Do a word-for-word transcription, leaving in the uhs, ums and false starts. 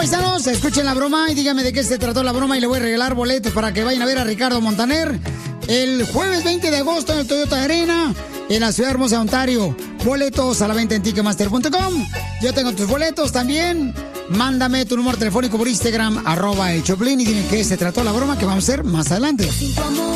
paisanos, escuchen la broma y díganme de qué se trató la broma y le voy a regalar boletos para que vayan a ver a Ricardo Montaner el jueves veinte de agosto en el Toyota Arena, en la ciudad hermosa de Ontario. Boletos a la venta en ticketmaster punto com. Yo tengo tus boletos también. Mándame tu número telefónico por Instagram, arroba el Choplin, y dime qué se trató la broma que vamos a hacer más adelante.